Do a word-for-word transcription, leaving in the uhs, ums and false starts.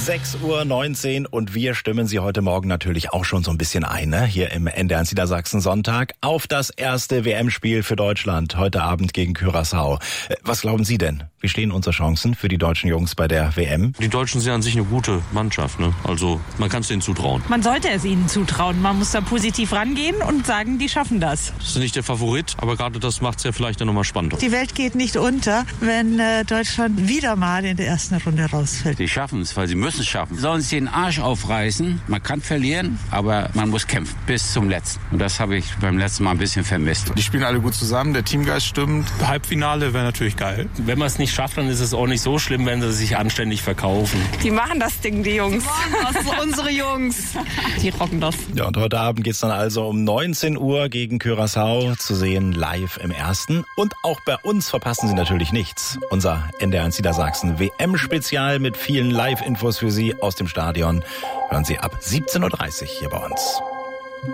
sechs Uhr neunzehn und wir stimmen Sie heute Morgen natürlich auch schon so ein bisschen ein, ne? Hier im N D R Niedersachsen Sonntag auf das erste W M-Spiel für Deutschland heute Abend gegen Curaçao. Was glauben Sie denn? Wie stehen unsere Chancen für die deutschen Jungs bei der W M? Die Deutschen sind an sich eine gute Mannschaft, ne? Also man kann es denen zutrauen. Man sollte es ihnen zutrauen. Man muss da positiv rangehen und sagen, die schaffen das. Das ist nicht der Favorit, aber gerade das macht es ja vielleicht dann nochmal spannender. Die Welt geht nicht unter, wenn äh, Deutschland wieder mal in der ersten Runde rausfällt. Die schaffen es, weil sie müssen es schaffen. Sollen sich den Arsch aufreißen. Man kann verlieren, aber man muss kämpfen bis zum Letzten. Und das habe ich beim letzten Mal ein bisschen vermisst. Die spielen alle gut zusammen, der Teamgeist stimmt. Halbfinale wäre natürlich geil. Wenn man es nicht schafft, dann ist es auch nicht so schlimm, wenn sie sich anständig verkaufen. Die machen das Ding, die Jungs. Das sind unsere Jungs. Die rocken das. Ja, und heute Abend geht's dann also um neunzehn Uhr gegen Curaçao zu sehen, live im Ersten. Und auch bei uns verpassen Sie natürlich nichts. Unser N D R eins Niedersachsen W M-Spezial mit vielen Live-Infos für Sie aus dem Stadion hören Sie ab siebzehn Uhr dreißig hier bei uns.